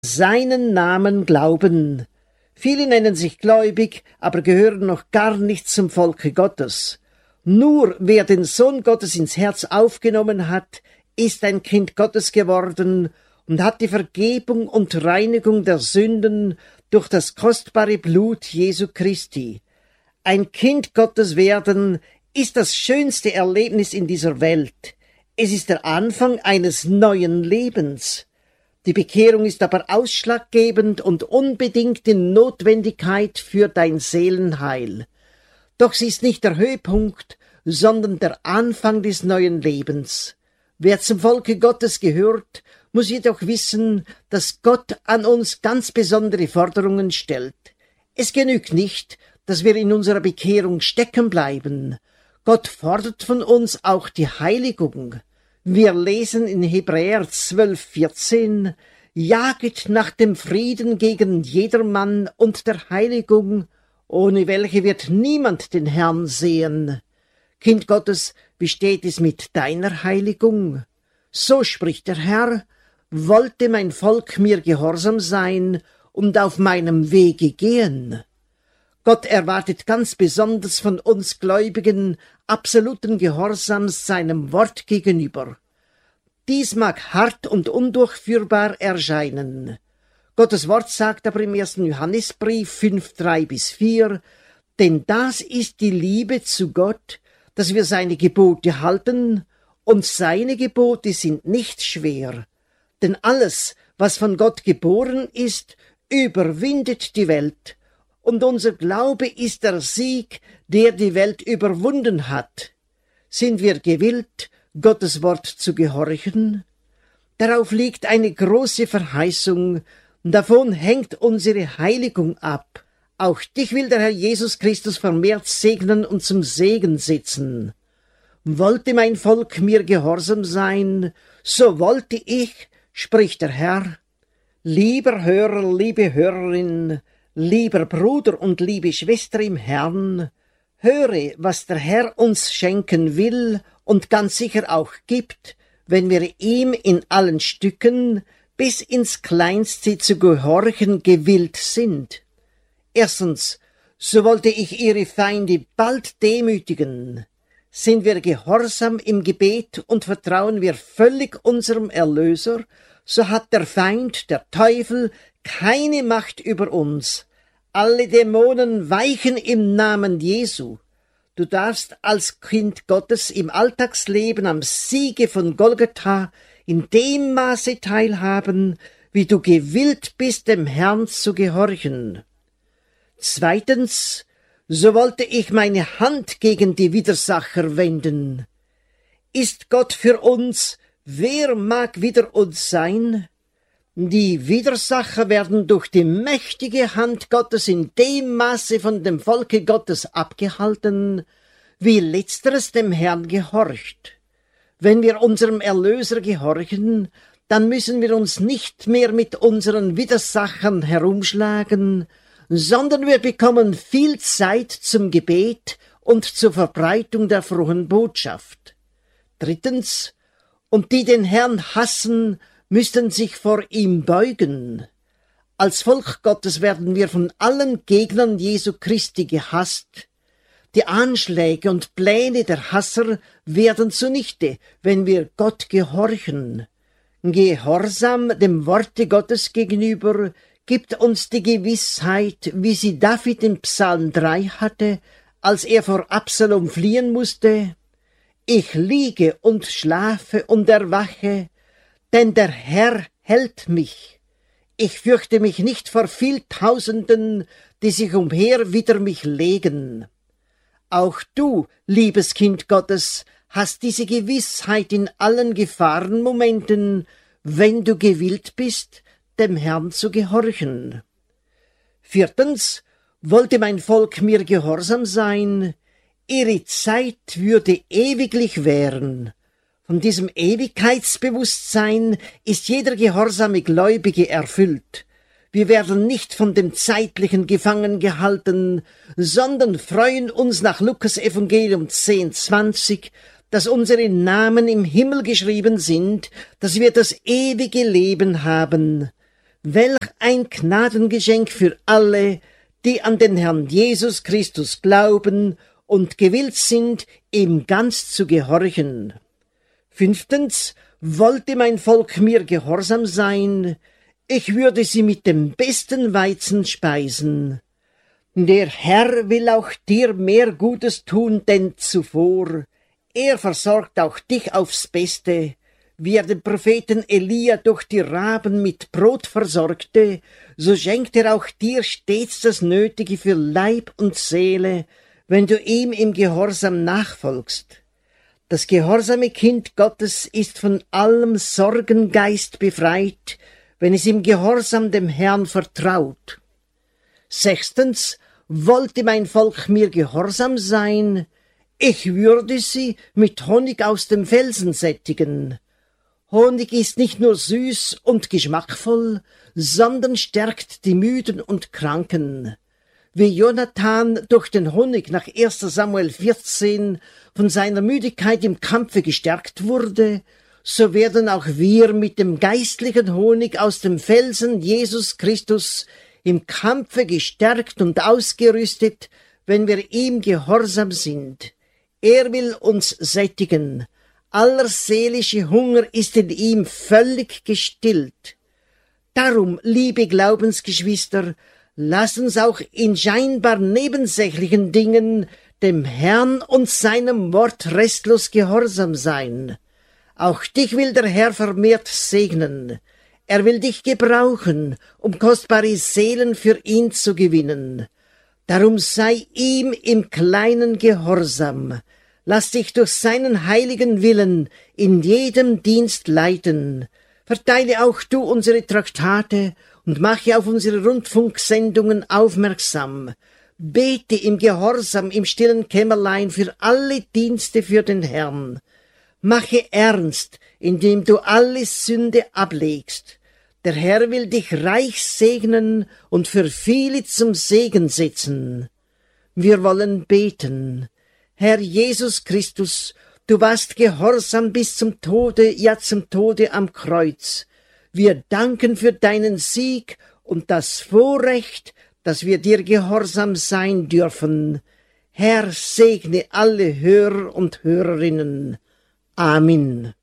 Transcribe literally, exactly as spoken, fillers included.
seinen Namen glauben. Viele nennen sich gläubig, aber gehören noch gar nicht zum Volke Gottes. Nur wer den Sohn Gottes ins Herz aufgenommen hat, ist ein Kind Gottes geworden und hat die Vergebung und Reinigung der Sünden durch das kostbare Blut Jesu Christi. Ein Kind Gottes werden ist das schönste Erlebnis in dieser Welt. Es ist der Anfang eines neuen Lebens. Die Bekehrung ist aber ausschlaggebend und unbedingte Notwendigkeit für dein Seelenheil. Doch sie ist nicht der Höhepunkt, sondern der Anfang des neuen Lebens. Wer zum Volke Gottes gehört, muss jedoch wissen, dass Gott an uns ganz besondere Forderungen stellt. Es genügt nicht, dass wir in unserer Bekehrung stecken bleiben. Gott fordert von uns auch die Heiligung. Wir lesen in Hebräer zwölf vierzehn, jaget nach dem Frieden gegen jedermann und der Heiligung, ohne welche wird niemand den Herrn sehen. Kind Gottes, wie steht es mit deiner Heiligung? So spricht der Herr, wollte mein Volk mir gehorsam sein und auf meinem Wege gehen. Gott erwartet ganz besonders von uns Gläubigen absoluten Gehorsams seinem Wort gegenüber. Dies mag hart und undurchführbar erscheinen. Gottes Wort sagt aber im ersten Johannesbrief fünf drei bis vier, denn das ist die Liebe zu Gott, dass wir seine Gebote halten, und seine Gebote sind nicht schwer. Denn alles, was von Gott geboren ist, überwindet die Welt. Und unser Glaube ist der Sieg, der die Welt überwunden hat. Sind wir gewillt, Gottes Wort zu gehorchen? Darauf liegt eine große Verheißung, davon hängt unsere Heiligung ab. Auch dich will der Herr Jesus Christus vermehrt segnen und zum Segen setzen. Wollte mein Volk mir gehorsam sein, so wollte ich, spricht der Herr. Lieber Hörer, liebe Hörerin, lieber Bruder und liebe Schwester im Herrn, höre, was der Herr uns schenken will und ganz sicher auch gibt, wenn wir ihm in allen Stücken bis ins Kleinste zu gehorchen gewillt sind. Erstens, so wollte ich ihre Feinde bald demütigen. Sind wir gehorsam im Gebet und vertrauen wir völlig unserem Erlöser, so hat der Feind, der Teufel, keine Macht über uns. Alle Dämonen weichen im Namen Jesu. Du darfst als Kind Gottes im Alltagsleben am Siege von Golgatha in dem Maße teilhaben, wie du gewillt bist, dem Herrn zu gehorchen. Zweitens, so wollte ich meine Hand gegen die Widersacher wenden. Ist Gott für uns, wer mag wider uns sein? Die Widersacher werden durch die mächtige Hand Gottes in dem Maße von dem Volke Gottes abgehalten, wie letzteres dem Herrn gehorcht. Wenn wir unserem Erlöser gehorchen, dann müssen wir uns nicht mehr mit unseren Widersachern herumschlagen, sondern wir bekommen viel Zeit zum Gebet und zur Verbreitung der frohen Botschaft. Drittens, und die den Herrn hassen, müssten sich vor ihm beugen. Als Volk Gottes werden wir von allen Gegnern Jesu Christi gehasst. Die Anschläge und Pläne der Hasser werden zunichte, wenn wir Gott gehorchen. Gehorsam dem Worte Gottes gegenüber gibt uns die Gewissheit, wie sie David in Psalm drei hatte, als er vor Absalom fliehen musste: Ich liege und schlafe und erwache, denn der Herr hält mich. Ich fürchte mich nicht vor viel Tausenden, die sich umher wider mich legen. Auch du, liebes Kind Gottes, hast diese Gewissheit in allen Gefahrenmomenten, wenn du gewillt bist, dem Herrn zu gehorchen. Viertens, wollte mein Volk mir gehorsam sein, ihre Zeit würde ewiglich währen. Von diesem Ewigkeitsbewusstsein ist jeder gehorsame Gläubige erfüllt. Wir werden nicht von dem Zeitlichen gefangen gehalten, sondern freuen uns nach Lukas Evangelium zehn zwanzig, dass unsere Namen im Himmel geschrieben sind, dass wir das ewige Leben haben. Welch ein Gnadengeschenk für alle, die an den Herrn Jesus Christus glauben und gewillt sind, ihm ganz zu gehorchen. Fünftens, wollte mein Volk mir gehorsam sein, ich würde sie mit dem besten Weizen speisen. Der Herr will auch dir mehr Gutes tun denn zuvor. Er versorgt auch dich aufs Beste, wie er den Propheten Elia durch die Raben mit Brot versorgte, so schenkt er auch dir stets das Nötige für Leib und Seele, wenn du ihm im Gehorsam nachfolgst. Das gehorsame Kind Gottes ist von allem Sorgengeist befreit, wenn es im Gehorsam dem Herrn vertraut. Sechstens, wollte mein Volk mir gehorsam sein, ich würde sie mit Honig aus dem Felsen sättigen. Honig ist nicht nur süß und geschmackvoll, sondern stärkt die Müden und Kranken. Wie Jonathan durch den Honig nach erster Samuel vierzehn von seiner Müdigkeit im Kampfe gestärkt wurde, so werden auch wir mit dem geistlichen Honig aus dem Felsen Jesus Christus im Kampfe gestärkt und ausgerüstet, wenn wir ihm gehorsam sind. Er will uns sättigen. Aller seelische Hunger ist in ihm völlig gestillt. Darum, liebe Glaubensgeschwister, lasst uns auch in scheinbar nebensächlichen Dingen dem Herrn und seinem Wort restlos gehorsam sein. Auch dich will der Herr vermehrt segnen. Er will dich gebrauchen, um kostbare Seelen für ihn zu gewinnen. Darum sei ihm im Kleinen gehorsam. Lass dich durch seinen heiligen Willen in jedem Dienst leiten. Verteile auch du unsere Traktate und mache auf unsere Rundfunksendungen aufmerksam. Bete im Gehorsam im stillen Kämmerlein für alle Dienste für den Herrn. Mache ernst, indem du alle Sünde ablegst. Der Herr will dich reich segnen und für viele zum Segen setzen. Wir wollen beten. Herr Jesus Christus, du warst gehorsam bis zum Tode, ja zum Tode am Kreuz. Wir danken für deinen Sieg und das Vorrecht, dass wir dir gehorsam sein dürfen. Herr, segne alle Hörer und Hörerinnen. Amen.